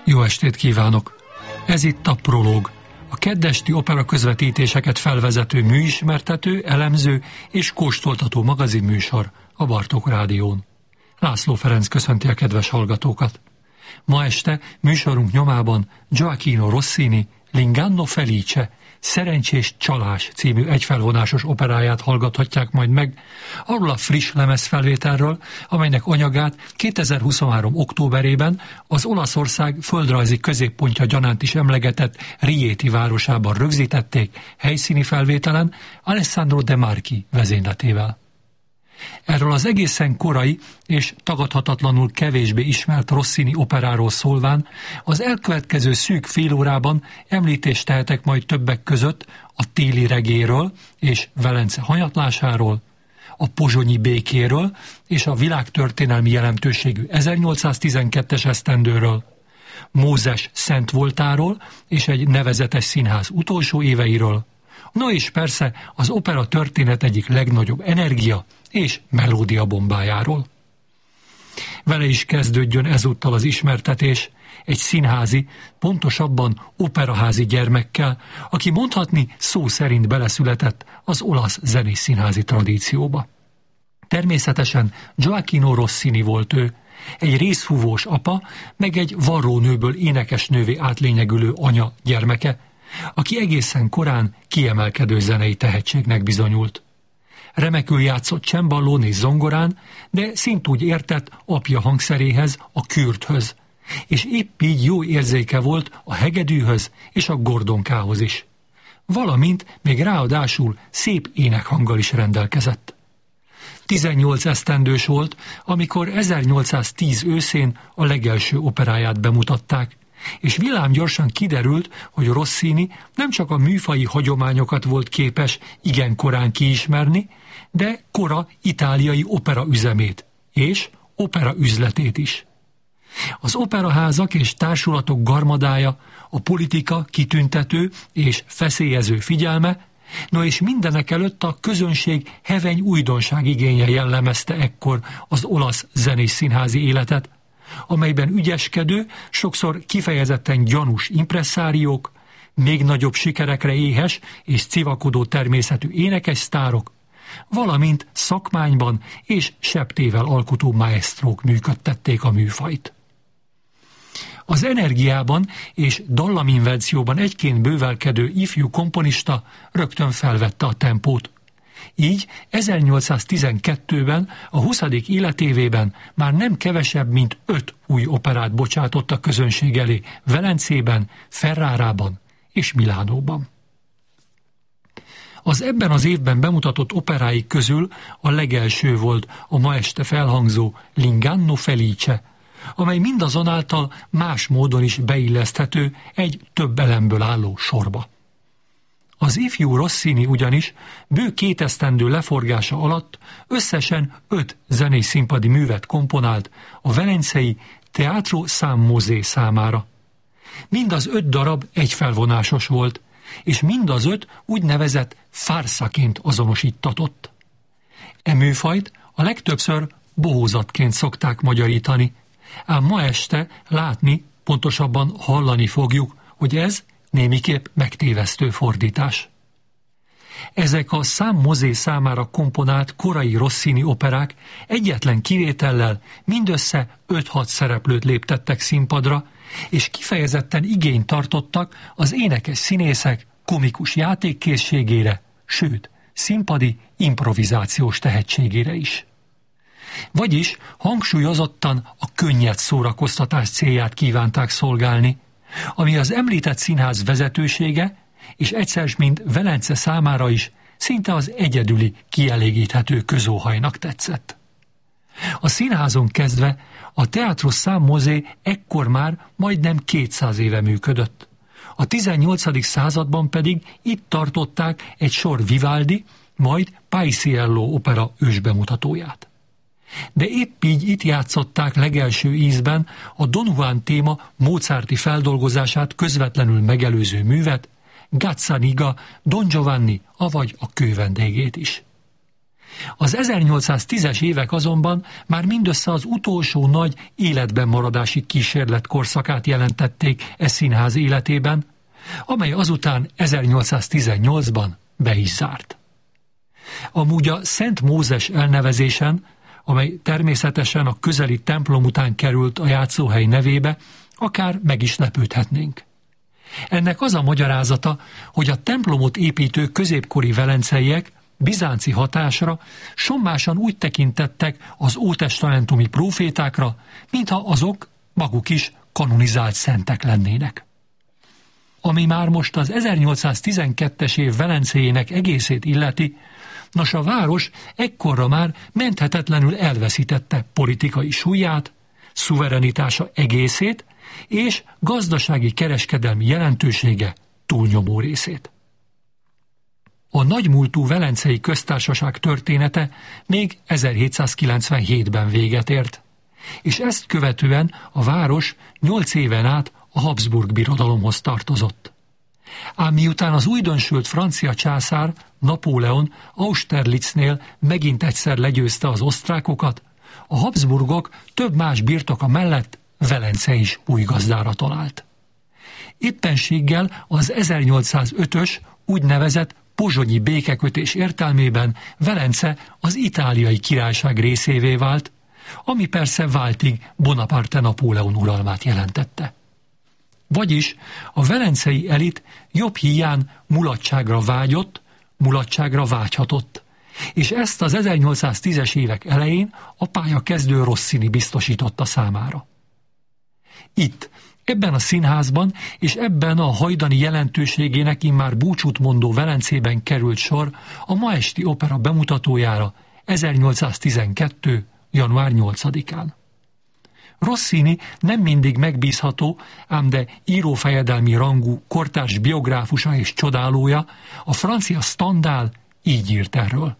Jó estét kívánok! Ez itt a Prológ, a keddesti opera közvetítéseket felvezető műismertető, elemző és kóstoltató magazinműsor a Bartók Rádión. László Ferenc köszönti a kedves hallgatókat. Ma este műsorunk nyomában Gioachino Rossini L'Inganno Felice, Szerencsés csalás című egyfelvonásos operáját hallgathatják majd meg, arról a friss lemezfelvételről, amelynek anyagát 2023. októberében az Olaszország földrajzi középpontja gyanánt is emlegetett Rieti városában rögzítették helyszíni felvételen Alessandro De Marchi vezényletével. Erről az egészen korai és tagadhatatlanul kevésbé ismert Rossini operáról szólván az elkövetkező szűk fél órában említést tehetek majd többek között a téli regéről és Velence hanyatlásáról, a pozsonyi békéről és a világtörténelmi jelentőségű 1812-es esztendőről, Mózes szent voltáról és egy nevezetes színház utolsó éveiről, no és persze az opera történet egyik legnagyobb energia és melódia bombájáról. Vele is kezdődjön ezúttal az ismertetés, egy színházi, pontosabban operaházi gyermekkel, aki mondhatni szó szerint beleszületett az olasz zenészszínházi tradícióba. Természetesen Gioachino Rossini volt ő, egy részfúvós apa, meg egy varrónőből énekesnővé átlényegülő anya gyermeke, aki egészen korán kiemelkedő zenei tehetségnek bizonyult. Remekül játszott cemballón és zongorán, de szintúgy értett apja hangszeréhez, a kürthöz, és épp így jó érzéke volt a hegedűhöz és a gordonkához is. Valamint még ráadásul szép énekhanggal is rendelkezett. 18 esztendős volt, amikor 1810 őszén a legelső operáját bemutatták, és villámgyorsan kiderült, hogy Rossini nem csak a műfaji hagyományokat volt képes igen korán kiismerni, de kora itáliai opera üzemét és opera üzletét is. Az operaházak és társulatok garmadája, a politika kitüntető és feszélyező figyelme, no és mindenekelőtt a közönség heveny újdonság igénye jellemezte ekkor az olasz zenészszínházi életet, amelyben ügyeskedő, sokszor kifejezetten gyanús impresszáriók, még nagyobb sikerekre éhes és civakodó természetű énekes sztárok, valamint szakmányban és septével alkotó maestrók működtették a műfajt. Az energiában és dallaminvencióban egyként bővelkedő ifjú komponista rögtön felvette a tempót. Így 1812-ben a 20. életévében már nem kevesebb, mint 5 új operát bocsátott a közönség elé Velencében, Ferrárában és Milánóban. Az ebben az évben bemutatott operái közül a legelső volt a ma este felhangzó L'Inganno Felice, amely mindazonáltal más módon is beilleszthető egy több elemből álló sorba. Az ifjú Rossini ugyanis bő 2 esztendő leforgása alatt összesen 5 zenés színpadi művet komponált a velencei Teatro San Mosè számára. Mind az 5 darab egyfelvonásos volt, és mind az 5 úgynevezett farszaként azonosítatott. E műfajt a legtöbbször bohózatként szokták magyarítani, ám ma este látni, pontosabban hallani fogjuk, hogy ez némiképp megtévesztő fordítás. Ezek a San Mosè számára komponált korai Rossini operák egyetlen kivétellel mindössze 5-6 szereplőt léptettek színpadra, és kifejezetten igényt tartottak az énekes színészek komikus játékkészségére, sőt, színpadi improvizációs tehetségére is. Vagyis hangsúlyozottan a könnyed szórakoztatás célját kívánták szolgálni, ami az említett színház vezetősége, és egyszer mint Velence számára is szinte az egyedüli kielégíthető közóhajnak tetszett. A színházon kezdve a Teatro San Mosè ekkor már majdnem 200 éve működött. A 18. században pedig itt tartották egy sor Vivaldi, majd Paisiello opera ősbemutatóját. De épp így itt játszották legelső ízben a Don Juan téma mozarti feldolgozását közvetlenül megelőző művet, Gazzaniga, Don Giovanni, avagy a kővendégét is. Az 1810-es évek azonban már mindössze az utolsó nagy életben maradási kísérlet korszakát jelentették e színház életében, amely azután 1818-ban be is zárt. Amúgy a Szent Mózes elnevezésen, amely természetesen a közeli templom után került a játszóhely nevébe, akár meg is lepődhetnénk. Ennek az a magyarázata, hogy a templomot építő középkori velenceiek bizánci hatásra sommásan úgy tekintettek az ótestamentumi prófétákra, mintha azok maguk is kanonizált szentek lennének. Ami már most az 1812-es év Velencéjének egészét illeti, nos, a város ekkorra már menthetetlenül elveszítette politikai súlyát, szuverenitása egészét és gazdasági kereskedelmi jelentősége túlnyomó részét. A nagymúltú Velencei Köztársaság története még 1797-ben véget ért, és ezt követően a város 8 éven át a Habsburg birodalomhoz tartozott. Ám miután az újdonsült francia császár, Napóleon Austerlitznél megint egyszer legyőzte az osztrákokat, a Habsburgok több más birtoka mellett Velence is új gazdára talált. Éppenséggel az 1805-ös úgynevezett pozsonyi békekötés értelmében Velence az Itáliai Királyság részévé vált, ami persze váltig Bonaparte Napóleon uralmát jelentette. Vagyis a velencei elit jobb híján mulatságra vágyott, mulatságra vágyhatott, és ezt az 1810-es évek elején a pályakezdő Rossini biztosította számára. Itt, ebben a színházban és ebben a hajdani jelentőségének immár búcsút mondó Velencében került sor a ma esti opera bemutatójára 1812. január 8-án. Rossini nem mindig megbízható, ám de írófejedelmi rangú kortárs biográfusa és csodálója, a francia Stendhal így írt erről.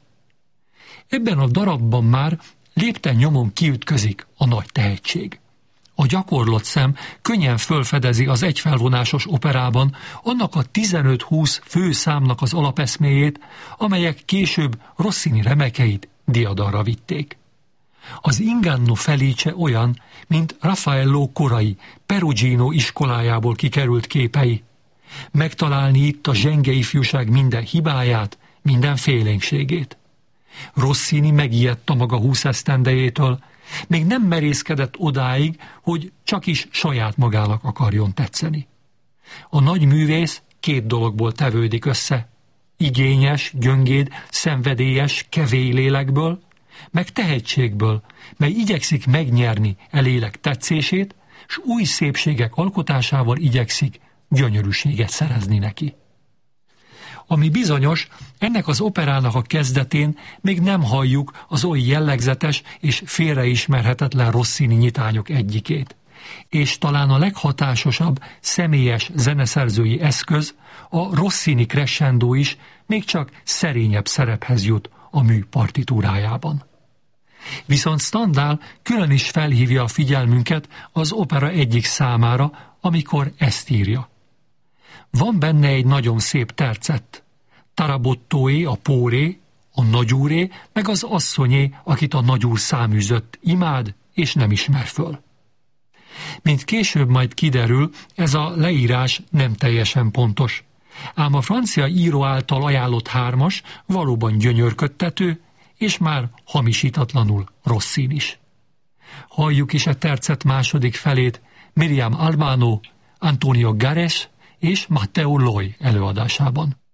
Ebben a darabban már lépten nyomon kiütközik a nagy tehetség. A gyakorlott szem könnyen fölfedezi az egyfelvonásos operában annak a 15-20 fő számnak az alapeszméjét, amelyek később Rossini remekeit diadalra vitték. Az Inganno Felice olyan, mint Raffaello korai, Perugino iskolájából kikerült képei. Megtalálni itt a zsenge ifjúság minden hibáját, minden félénkségét. Rossini megijedt a maga 20 esztendejétől, még nem merészkedett odáig, hogy csak is saját magának akarjon tetszeni. A nagy művész 2 dologból tevődik össze: igényes, gyöngéd, szenvedélyes, kevély lélekből, meg tehetségből, mely igyekszik megnyerni e lélek tetszését, s új szépségek alkotásával igyekszik gyönyörűséget szerezni neki. Ami bizonyos, ennek az operának a kezdetén még nem halljuk az oly jellegzetes és félreismerhetetlen Rossini nyitányok egyikét, és talán a leghatásosabb személyes zeneszerzői eszköz, a Rossini crescendo is még csak szerényebb szerephez jut a mű partitúrájában. Viszont Stendhal külön is felhívja a figyelmünket az opera egyik számára, amikor ezt írja. Van benne egy nagyon szép tercett. Tarabottóé, a póré, a nagyúré, meg az asszonyé, akit a nagyúr száműzött, imád és nem ismer föl. Mint később majd kiderül, ez a leírás nem teljesen pontos. Ám a francia író által ajánlott 3-as valóban gyönyörködtető, és már hamisítatlanul Rossini is. Halljuk is a tercet második felét Miriam Albano, Antonio Gares és Matteo Loy előadásában.